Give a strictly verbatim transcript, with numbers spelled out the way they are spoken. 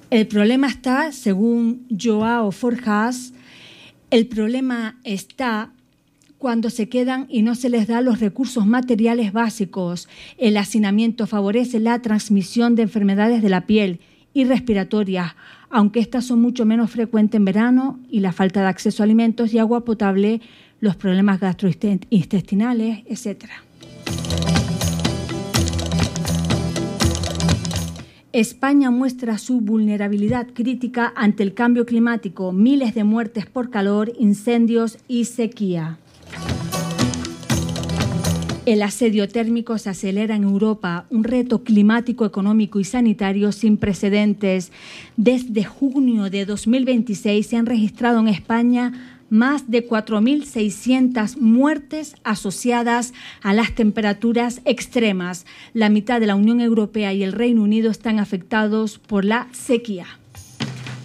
El problema está, según Joao Forjas, el problema está cuando se quedan y no se les da los recursos materiales básicos. El hacinamiento favorece la transmisión de enfermedades de la piel y respiratorias, aunque estas son mucho menos frecuentes en verano, y la falta de acceso a alimentos y agua potable, los problemas gastrointestinales, etcétera. España muestra su vulnerabilidad crítica ante el cambio climático, miles de muertes por calor, incendios y sequía. El asedio térmico se acelera en Europa, un reto climático, económico y sanitario sin precedentes. Desde junio de dos mil veintiséis se han registrado en España más de cuatro mil seiscientas muertes asociadas a las temperaturas extremas. La mitad de la Unión Europea y el Reino Unido están afectados por la sequía.